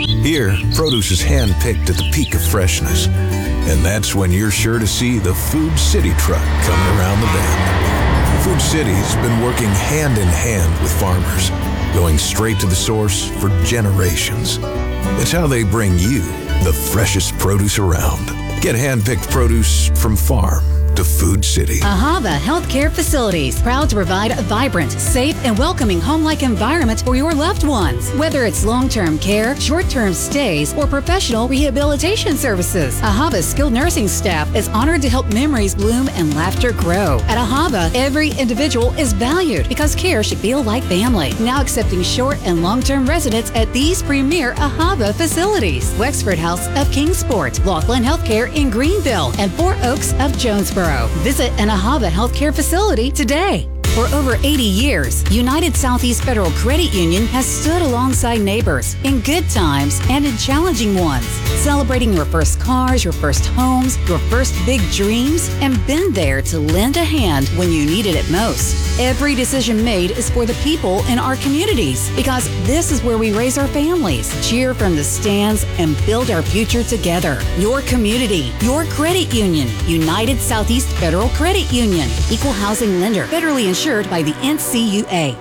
Here, produce is hand-picked at the peak of freshness. And that's when you're sure to see the Food City truck coming around the bend. Food City's been working hand in hand with farmers, going straight to the source for generations. It's how they bring you the freshest produce around. Get hand-picked produce from farm to Food City. Ahava Healthcare Facilities, proud to provide a vibrant, safe, and welcoming home-like environment for your loved ones. Whether it's long-term care, short-term stays, or professional rehabilitation services, Ahava's skilled nursing staff is honored to help memories bloom and laughter grow. At Ahava, every individual is valued because care should feel like family. Now accepting short and long-term residents at these premier Ahava facilities. Wexford House of Kingsport, Laughlin Healthcare in Greenville, and Four Oaks of Jonesboro. Visit an Ahava Healthcare facility today. For over 80 years, United Southeast Federal Credit Union has stood alongside neighbors in good times and in challenging ones, celebrating your first cars, your first homes, your first big dreams, and been there to lend a hand when you needed it most. Every decision made is for the people in our communities because this is where we raise our families, cheer from the stands, and build our future together. Your community, your credit union, United Southeast Federal Credit Union, equal housing lender, federally insured by the NCUA.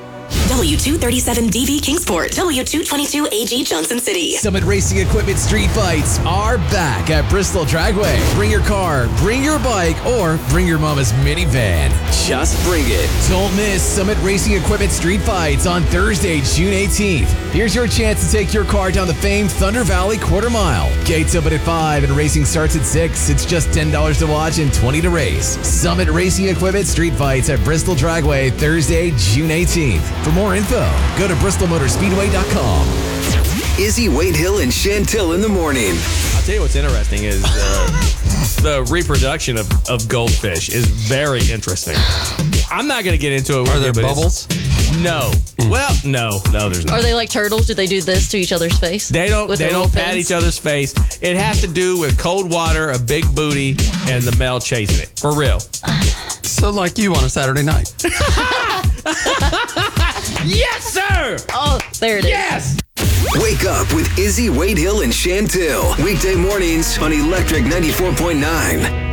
W237DV Kingsport, W222AG Johnson City. Summit Racing Equipment Street Fights are back at Bristol Dragway. Bring your car, bring your bike, or bring your mama's minivan. Just bring it. Don't miss Summit Racing Equipment Street Fights on Thursday, June 18th. Here's your chance to take your car down the famed Thunder Valley Quarter Mile. Gates open at 5 and racing starts at 6. It's just $10 to watch and $20 to race. Summit Racing Equipment Street Fights at Bristol Dragway, Thursday, June 18th. For more info, go to bristolmotorspeedway.com. Izzy, Wade Hill, and Chantil in the morning. I'll tell you what's interesting is the reproduction of goldfish is very interesting. I'm not going to get into it. Are there bubbles? No. Well, no, there's not. Are they like turtles? Do they do this to each other's face? They don't pat each other's face. It has to do with cold water, a big booty, and the male chasing it. For real. So like you on a Saturday night. Yes, sir! Oh, there it is. Yes! Wake up with Izzy, Wade Hill, and Chantil. Weekday mornings on Electric 94.9.